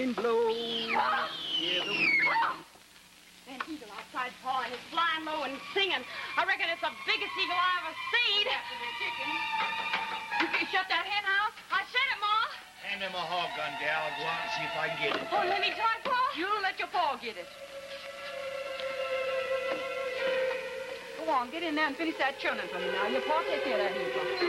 Blow. Yeah, an eagle outside pawing, it's flying low and singing. I reckon it's the biggest eagle I ever seen. After the chicken. You shut that hen house? I shut it, Ma. Hand me my hog gun, gal. I'll go out and see if I can get it. Oh, let me try, Pa. You let your paw get it. Go on, get in there and finish that churning for me now. Your paw take care of that eagle.